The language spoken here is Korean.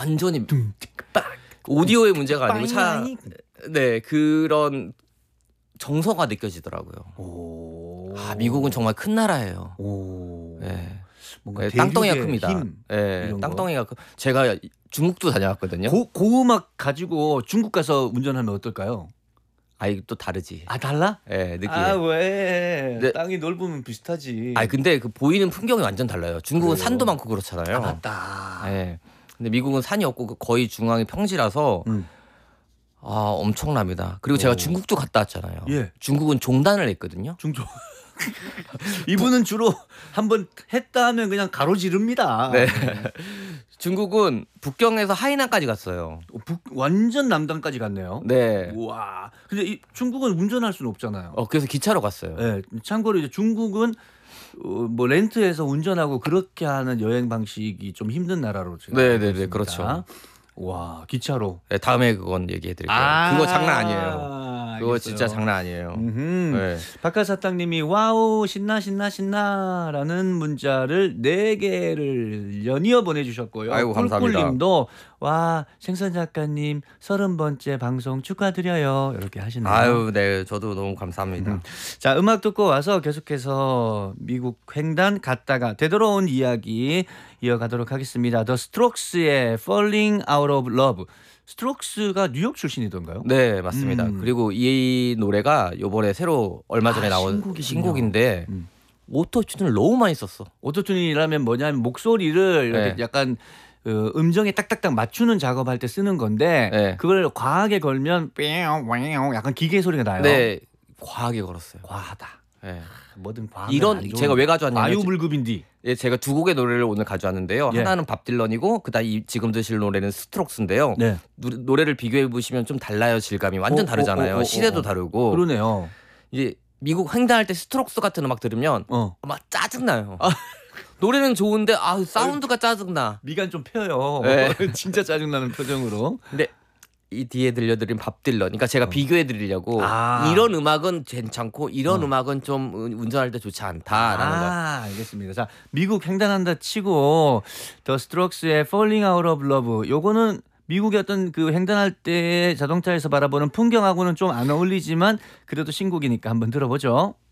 완전히 오디오의 문제가 아니고 네 그런 정서가 느껴지더라고요. 미국은 정말 큰 나라예요. 네. 뭔가 땅덩이가 큽니다. 힘, 네, 땅덩이가 제가 중국도 다녀왔거든요. 고음악 가지고 중국 가서 운전하면 어떨까요? 이거 또 다르지. 달라? 네, 느낌이. 왜? 네. 땅이 넓으면 비슷하지. 근데 그 보이는 풍경이 완전 달라요. 중국은 그래요? 산도 많고 그렇잖아요. 맞다. 네. 근데 미국은 산이 없고 거의 중앙이 평지라서 엄청납니다. 그리고 제가 중국도 갔다 왔잖아요. 예. 중국은 종단을 했거든요. 이분은 주로 한번 했다 하면 그냥 가로지릅니다. 네. 중국은 북경에서 하이난까지 갔어요. 완전 남단까지 갔네요. 네. 우와. 근데 중국은 운전할 수는 없잖아요. 그래서 기차로 갔어요. 네. 참고로 이제 중국은 뭐 렌트해서 운전하고 그렇게 하는 여행 방식이 좀 힘든 나라로 제가 알고 있습니다. 그렇죠. 와, 기차로. 네, 다음에 그건 얘기해드릴게요. 그거 장난 아니에요. 그거 진짜 장난 아니에요. 네. 박하사탕님이 와우 신나라는 문자를 4개를 연이어 보내주셨고요. 아이고 감사합니다. 꿀꿀님도 와 생선 작가님 30번째 방송 축하드려요 이렇게 하시네요. 네 저도 너무 감사합니다. 자 음악 듣고 와서 계속해서 미국 횡단 갔다가 되돌아온 이야기 이어가도록 하겠습니다. The Strokes의 Falling Out of Love. 스트록스가 뉴욕 출신이던가요? 네 맞습니다. 그리고 이 노래가 이번에 새로 얼마 전에 나온 신곡인데 오토튠을 너무 많이 썼어. 오토튠이라면 뭐냐면 목소리를 이렇게 약간 음정에 딱딱딱 맞추는 작업할 때 쓰는 건데 그걸 과하게 걸면 약간 기계 소리가 나요. 네 과하게 걸었어요. 과하다. 네. 뭐든 과한 이런 제가 왜 가져왔냐면 아유불급인디. 제가 2곡의 노래를 오늘 가져왔는데요. 하나는 밥 딜런이고 그다음 지금 드실 노래는 스트록스인데요. 네. 노래를 비교해 보시면 좀 달라요. 질감이 완전 다르잖아요. 시대도 다르고. 그러네요. 이제 미국 횡단할 때 스트록스 같은 음악 들으면 막 짜증나요. 노래는 좋은데 사운드가 짜증나. 미간 좀 펴요. 네. 진짜 짜증나는 표정으로. 근데 이 뒤에 들려드린 밥 딜런. 그러니까 제가 비교해 드리려고 이런 음악은 괜찮고 이런 음악은 좀 운전할 때 좋지 않다라는 거. 알겠습니다. 자, 미국 횡단한다 치고 더 스트록스의 Falling Out of Love. 요거는 미국의 어떤 그 횡단할 때 자동차에서 바라보는 풍경하고는 좀 안 어울리지만 그래도 신곡이니까 한번 들어보죠.